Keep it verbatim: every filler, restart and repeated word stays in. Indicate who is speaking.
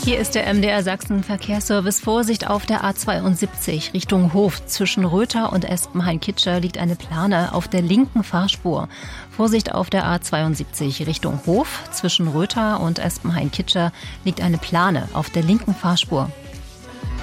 Speaker 1: Hier ist der M D R Sachsen Verkehrsservice. Vorsicht auf der A zweiundsiebzig Richtung Hof. Zwischen Röther und Espenhain-Kitscher liegt eine Plane auf der linken Fahrspur. Vorsicht auf der A zweiundsiebzig Richtung Hof. Zwischen Röther und Espenhain-Kitscher liegt eine Plane auf der linken Fahrspur.